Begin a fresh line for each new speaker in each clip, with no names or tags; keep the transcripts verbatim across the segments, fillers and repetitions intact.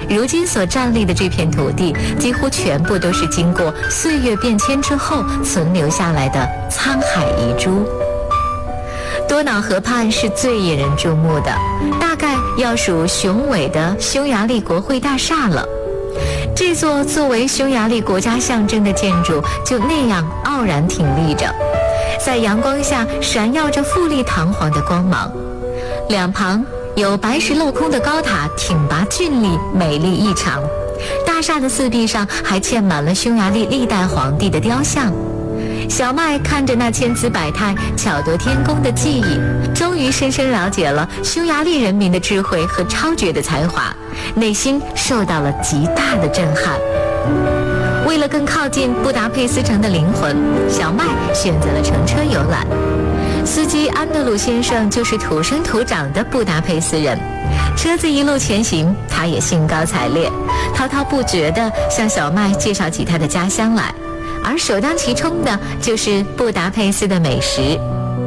如今所站立的这片土地，几乎全部都是经过岁月变迁之后存留下来的沧海遗珠。多瑙河畔是最引人注目的，大概要数雄伟的匈牙利国会大厦了。这座作为匈牙利国家象征的建筑就那样傲然挺立着，在阳光下闪耀着富丽堂皇的光芒。两旁有白石镂空的高塔，挺拔峻丽，美丽异常。大厦的四壁上还嵌满了匈牙利历代皇帝的雕像。小麦看着那千姿百态、巧夺天工的技艺，终于深深了解了匈牙利人民的智慧和超绝的才华，内心受到了极大的震撼。为了更靠近布达佩斯城的灵魂，小麦选择了乘车游览。司机安德鲁先生就是土生土长的布达佩斯人，车子一路前行，他也兴高采烈，滔滔不绝地向小麦介绍起他的家乡来，而首当其冲的就是布达佩斯的美食。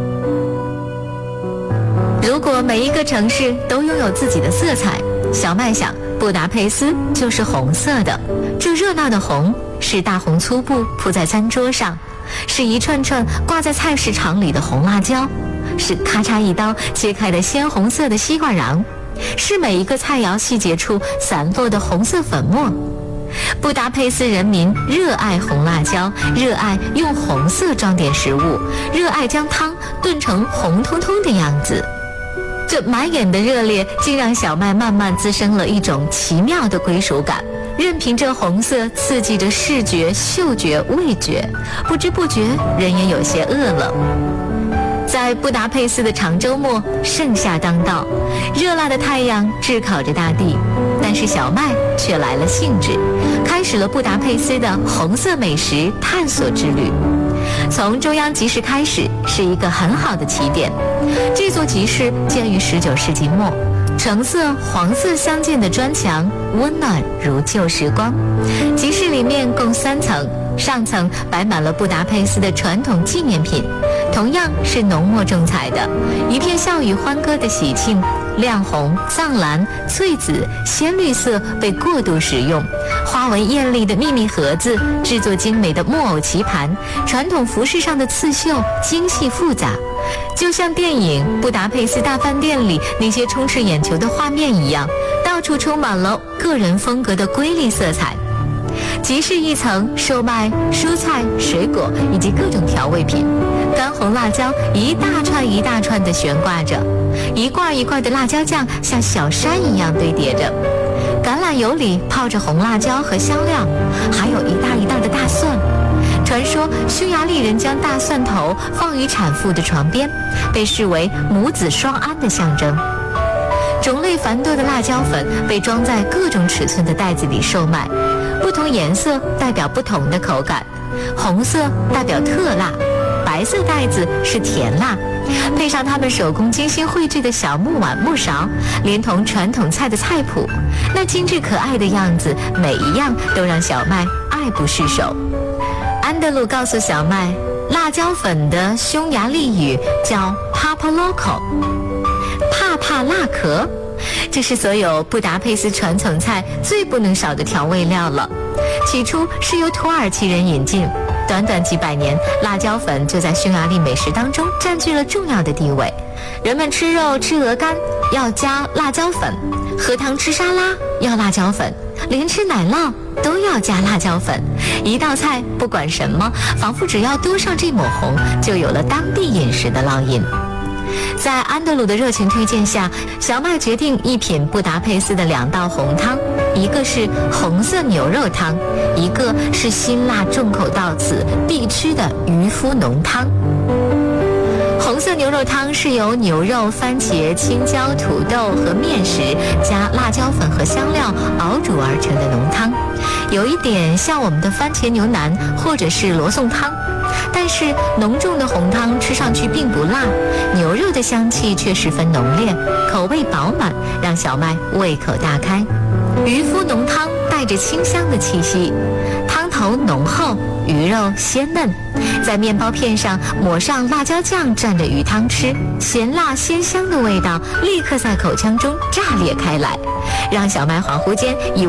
如果每一个城市都拥有自己的色彩，小麦想，布达佩斯就是红色的。这热闹的红是大红粗布铺在餐桌上，是一串串挂在菜市场里的红辣椒，是咔嚓一刀切开的鲜红色的西瓜瓤，是每一个菜肴细节处散落的红色粉末。布达佩斯人民热爱红辣椒，热爱用红色装点食物，热爱将汤炖成红彤彤的样子。这满眼的热烈竟让小麦慢慢滋生了一种奇妙的归属感，任凭这红色刺激着视觉、嗅觉、味觉，不知不觉人也有些饿了。在布达佩斯的长周末，盛夏当道，热辣的太阳炙烤着大地，但是小麦却来了兴致，开始了布达佩斯的红色美食探索之旅。从中央集市开始是一个很好的起点。这座集市建于十九世纪末，橙色、黄色相间的砖墙温暖如旧时光。集市里面共三层，上层摆满了布达佩斯的传统纪念品，同样是浓墨重彩的，一片笑语欢歌的喜庆。亮红、藏蓝、翠紫、鲜绿色被过度使用，花纹艳丽的秘密盒子，制作精美的木偶棋盘，传统服饰上的刺绣精细复杂，就像电影《布达佩斯大饭店》里那些充斥眼球的画面一样，到处充满了个人风格的瑰丽色彩。集市一层售卖蔬菜、水果以及各种调味品，干红辣椒一大串一大串地悬挂着，一罐一罐的辣椒酱像小山一样堆叠着，橄榄油里泡着红辣椒和香料，还有一大一大的大蒜。传说匈牙利人将大蒜头放于产妇的床边，被视为母子双安的象征。种类繁多的辣椒粉被装在各种尺寸的袋子里售卖，不同颜色代表不同的口感，红色代表特辣，白色袋子是甜辣，配上他们手工精心绘制的小木碗木勺，连同传统菜的菜谱，那精致可爱的样子，每一样都让小麦爱不释手。安德鲁告诉小麦，辣椒粉的匈牙利语叫 Papaloco， 帕帕辣壳，这是所有布达佩斯传统菜最不能少的调味料了。起初是由土耳其人引进，短短几百年，辣椒粉就在匈牙利美食当中占据了重要的地位。人们吃肉吃鹅肝要加辣椒粉，喝汤吃沙拉要辣椒粉，连吃奶酪都要加辣椒粉。一道菜不管什么，仿佛只要多上这抹红，就有了当地饮食的烙印。在安德鲁的热情推荐下，小麦决定一品布达佩斯的两道红汤，一个是红色牛肉汤，一个是辛辣重口到此必吃的渔夫浓汤。红色牛肉汤是由牛肉、番茄、青椒、土豆和面食加辣椒粉和香料熬煮而成的浓汤，有一点像我们的番茄牛腩或者是罗宋汤，但是浓重的红汤吃上去并不辣，牛肉的香气却十分浓烈，口味饱满，让小麦胃口大开。渔夫浓汤带着清香的气息，汤头浓厚，鱼肉鲜嫩，在面包片上抹上辣椒酱蘸着鱼汤吃，咸辣鲜香的味道立刻在口腔中炸裂开来，让小麦恍惚间以